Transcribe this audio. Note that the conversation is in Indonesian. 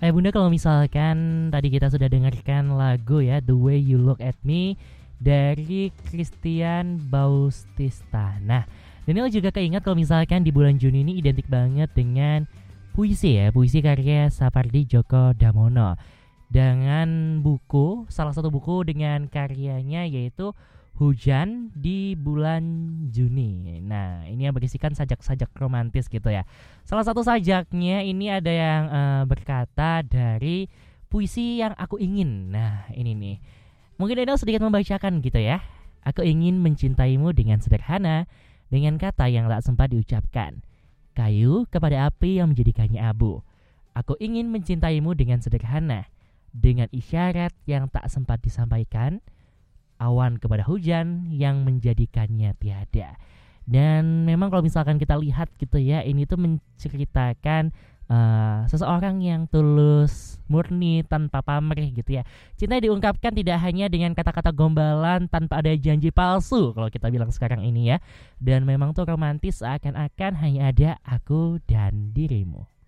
Ayah bunda, kalau misalkan tadi kita sudah dengarkan lagu ya The Way You Look At Me dari Christian Bautista. Nah, Daniel juga keingat kalau misalkan di bulan Juni ini identik banget dengan puisi ya, puisi karya Sapardi Djoko Damono. Dengan buku, salah satu buku dengan karyanya yaitu Hujan di Bulan Juni. Nah, ini yang berisikan sajak-sajak romantis gitu ya. Salah satu sajaknya ini ada yang berkata dari puisi yang aku ingin. Nah, ini nih. Mungkin Daniel sedikit membacakan gitu ya. Aku ingin mencintaimu dengan sederhana, dengan kata yang tak sempat diucapkan. Kayu kepada api yang menjadikannya abu. Aku ingin mencintaimu dengan sederhana, dengan isyarat yang tak sempat disampaikan. Awan kepada hujan yang menjadikannya tiada. Dan memang kalau misalkan kita lihat gitu ya, ini tuh menceritakan seseorang yang tulus, murni, tanpa pamrih gitu ya. Cinta diungkapkan tidak hanya dengan kata-kata gombalan tanpa ada janji palsu kalau kita bilang sekarang ini ya. Dan memang tuh romantis seakan-akan hanya ada aku dan dirimu.